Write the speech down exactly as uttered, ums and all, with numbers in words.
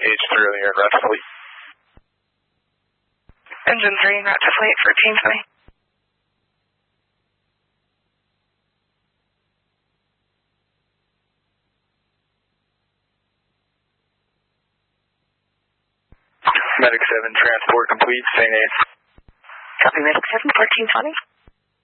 H three on the air and route to fleet. Engine three, route to fleet, fourteen twenty. Medic seven, transport complete, Saint eight. Copy, Medic seven, fourteen twenty.